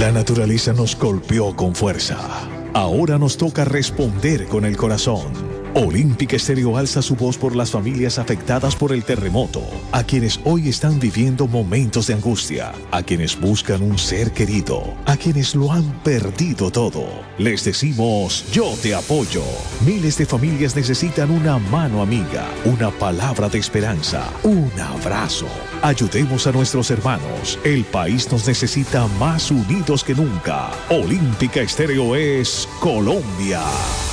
La naturaleza nos golpeó con fuerza. Ahora nos toca responder con el corazón. Olímpica Estéreo alza su voz por las familias afectadas por el terremoto, a quienes hoy están viviendo momentos de angustia, a quienes buscan un ser querido, a quienes lo han perdido todo. Les decimos, yo te apoyo. Miles de familias necesitan una mano amiga, una palabra de esperanza, un abrazo. Ayudemos a nuestros hermanos. El país nos necesita más unidos que nunca. Olímpica Estéreo es Colombia.